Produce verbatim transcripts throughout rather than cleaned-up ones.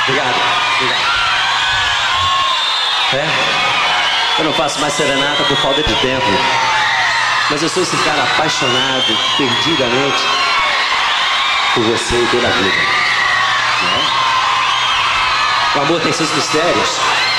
Obrigado, obrigado. É, eu não faço mais serenata por falta de tempo. Mas eu sou esse cara apaixonado, perdidamente, por você e pela vida. É? O amor tem seus mistérios.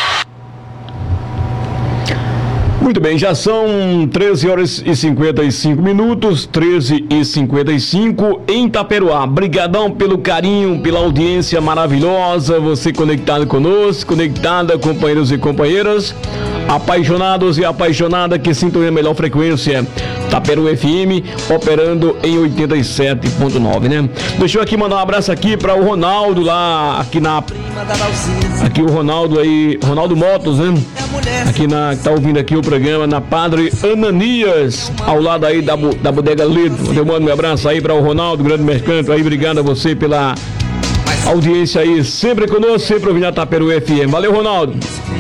Muito bem, já são treze horas e cinquenta e cinco minutos, treze e cinquenta e cinco em Itaperuá. Brigadão pelo carinho, pela audiência maravilhosa, você conectado conosco, conectada, companheiros e companheiras, apaixonados e apaixonada que sintonizam a melhor frequência. Itaperuá F M, operando em oitenta e sete ponto nove, né? Deixa eu aqui mandar um abraço aqui para o Ronaldo lá, aqui na... Aqui o Ronaldo aí, Ronaldo Motos, né? Aqui na... Tá ouvindo aqui o programa na Padre Ananias, ao lado aí da, da Bodega Ledo. Eu mando um abraço aí para o Ronaldo, grande mercante aí, obrigado a você pela audiência aí, sempre conosco, sempre ouvindo a Itaperuá F M. Valeu, Ronaldo.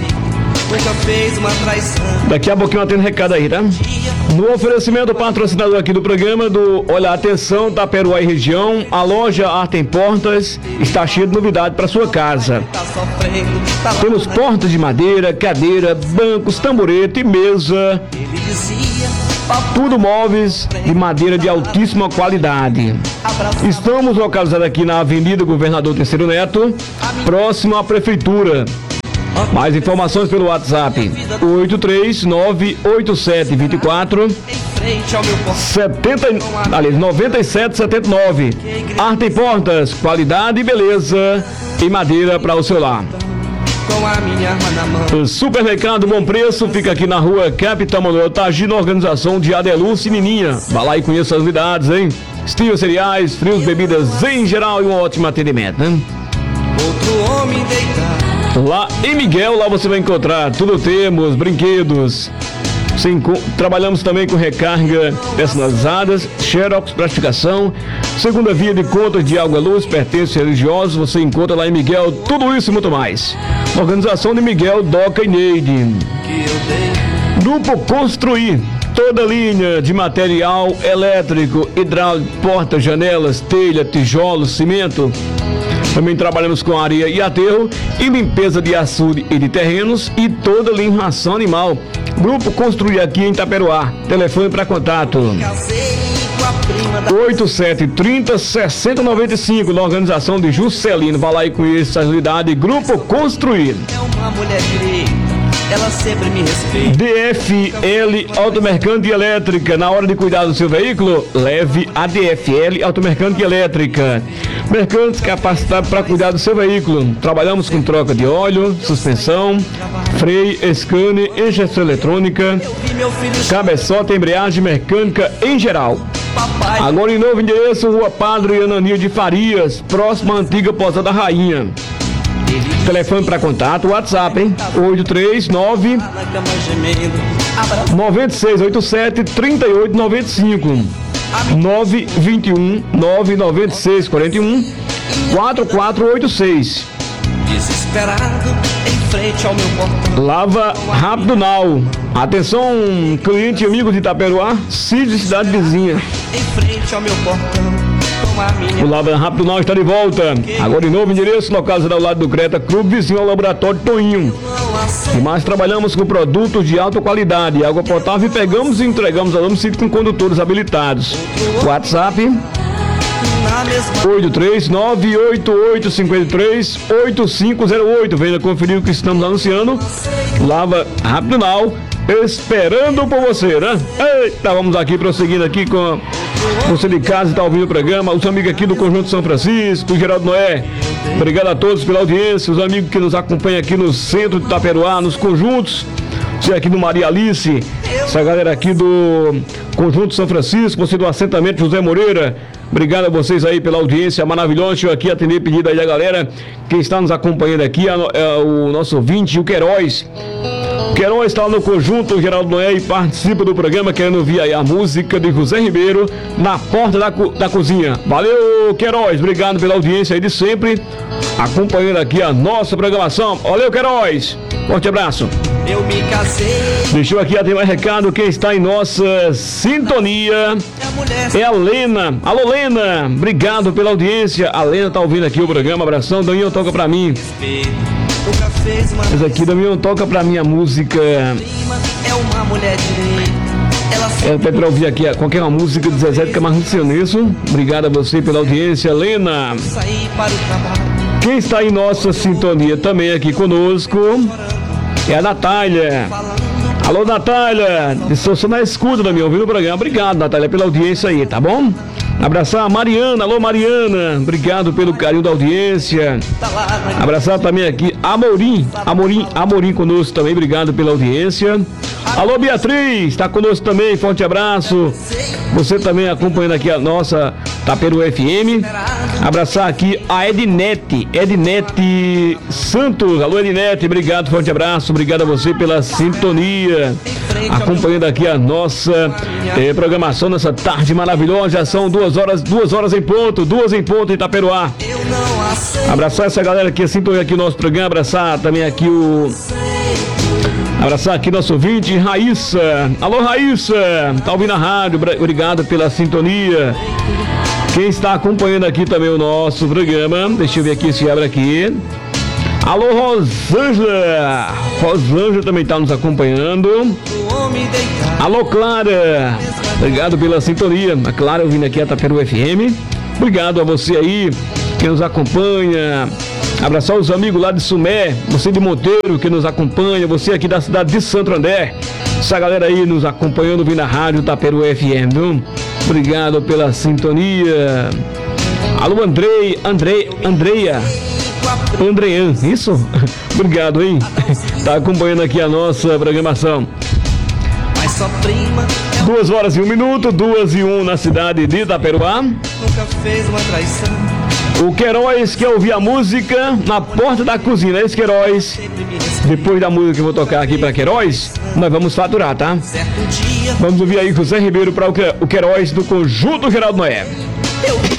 Daqui a pouquinho eu tenho um recado aí, tá? No oferecimento patrocinador aqui do programa do Olha, atenção, Itaperuá e região, a loja Arte em Portas está cheia de novidade para sua casa. Temos portas de madeira, cadeira, bancos, tamborete e mesa. Tudo móveis de madeira de altíssima qualidade. Estamos localizados aqui na Avenida Governador Terceiro Neto, próximo à Prefeitura. Mais informações pelo WhatsApp oito três nove oito sete dois quatro setenta, aliás, noventa e sete setenta e nove. Arte em Portas, qualidade e beleza em madeira para o seu lar. O Supermercado Bom Preço fica aqui na rua Capitão Manuel Tagino, organização de Adeluz e Nininha. Vá lá e conheça as novidades, hein? Estilos, cereais, frios, bebidas em geral e um ótimo atendimento, né? Outro homem deitado. Lá em Miguel, lá você vai encontrar tudo, temos brinquedos. Sim, com, trabalhamos também com recarga personalizadas, xerox, plastificação, segunda via de contas de água, luz, pertences religiosos, você encontra lá em Miguel tudo isso e muito mais. Organização de Miguel, Doca e Neide. Grupo Construir, toda linha de material elétrico, hidráulico, portas, janelas, telha, tijolos, cimento. Também trabalhamos com areia e aterro e limpeza de açude e de terrenos e toda linha de ração animal. Grupo Construir aqui em Itaperuá. Telefone para contato oito sete três zero seis zero nove cinco, na organização de Juscelino. Vai lá e conheça essa unidade. Grupo Construir. É uma mulher direita, ela sempre me respeita. D F L Automecânica e Elétrica. Na hora de cuidar do seu veículo, leve a D F L Automecânica e Elétrica. Mercantes capacitados para cuidar do seu veículo. Trabalhamos com troca de óleo, suspensão, freio, scanner, injeção eletrônica, cabeçote, embreagem mecânica em geral. Agora em novo endereço, Rua Padre Ananias de Farias, próxima à antiga Pousada Rainha. Telefone para contato, WhatsApp, hein? oito três nove nove seis oito sete três oito nove cinco. nove dois um nove nove seis quatro um quatro quatro oito seis. Desesperado em frente ao meu portão. Lava Rápido Now. Atenção, cliente e amigo de Itaperuá, Cid, cidade vizinha. Em frente ao meu portão. O Lava Rápido Now está de volta. Agora em novo endereço, localizado ao lado do Creta Clube, vizinho ao Laboratório Toninho. E mais trabalhamos com produtos de alta qualidade, água potável, e pegamos e entregamos ao domicílio com condutores habilitados. WhatsApp oito três nove oito oito cinco três oito cinco zero oito. Venha conferir o que estamos anunciando. Lava Rápido Now, esperando por você, né? Eita, vamos aqui prosseguindo aqui com você de casa, está ouvindo o programa, os amigos aqui do Conjunto São Francisco, Geraldo Noé. Obrigado a todos pela audiência, os amigos que nos acompanham aqui no centro de Itaperuá, nos conjuntos. Você aqui do Maria Alice, essa galera aqui do Conjunto São Francisco, você do assentamento José Moreira. Obrigado a vocês aí pela audiência maravilhosa. Deixa eu aqui atender pedido aí da galera que está nos acompanhando aqui, é o nosso ouvinte, o Queiroz. Queiroz está no conjunto Geraldo Noé e participa do programa, querendo ouvir aí a música de José Ribeiro, Na Porta da, co da Cozinha. Valeu, Queiroz, obrigado pela audiência aí de sempre, acompanhando aqui a nossa programação. Valeu, Queiroz, forte abraço. Eu me casei. Deixa eu aqui até mais recado, quem está em nossa sintonia é a Lena. Alô, Lena, obrigado pela audiência. A Lena tá ouvindo aqui o programa, abração. Damião, toca pra mim. Essa aqui, Damião, toca pra mim a música. É uma mulher direita. É até pra ouvir aqui qualquer uma música do Zezé de Camargo Sionesso. Obrigado a você pela audiência, Lena. Quem está em nossa sintonia também aqui conosco é a Natália. Alô, Natália, estou só na escuta da minha ouvindo o programa. Obrigado, Natália, pela audiência aí, tá bom? Abraçar a Mariana. Alô, Mariana, obrigado pelo carinho da audiência. Abraçar também aqui Amorim, Amorim, Amorim conosco também, obrigado pela audiência. Alô, Beatriz, está conosco também, forte abraço. Você também acompanhando aqui a nossa Taperu F M. Abraçar aqui a Ednete, Ednete Santos. Alô, Ednete, obrigado, forte abraço. Obrigado a você pela sintonia, acompanhando aqui a nossa eh, programação nessa tarde maravilhosa. Já são duas horas, duas horas em ponto, duas em ponto em Itaperuá. Abraçar essa galera que sintonia aqui no nosso programa. Abraçar também aqui o... Abraçar aqui nosso ouvinte, Raíssa. Alô, Raíssa, tá ouvindo a rádio, obrigado pela sintonia. Quem está acompanhando aqui também o nosso programa, deixa eu ver aqui se abre aqui. Alô, Rosângela. Rosângela também está nos acompanhando. Alô, Clara, obrigado pela sintonia. A Clara ouvindo aqui a Taperu F M. Obrigado a você aí que nos acompanha. Abraçar os amigos lá de Sumé, você de Monteiro que nos acompanha, você aqui da cidade de Santo André, essa galera aí nos acompanhando, vindo na rádio Taperu F M, viu? Obrigado pela sintonia. Alô, Andrei, Andrei, Andreia, Andreian, isso? Obrigado, hein? Tá acompanhando aqui a nossa programação. Duas horas e um minuto, duas e um na cidade de Itaperuá. Nunca fez uma traição. O Queiroz quer ouvir a música Na Porta da Cozinha, é esse Queiroz. Depois da música que eu vou tocar aqui para Queiroz, nós vamos faturar, tá? Vamos ouvir aí José Ribeiro para o Queiroz do conjunto Geraldo Noé.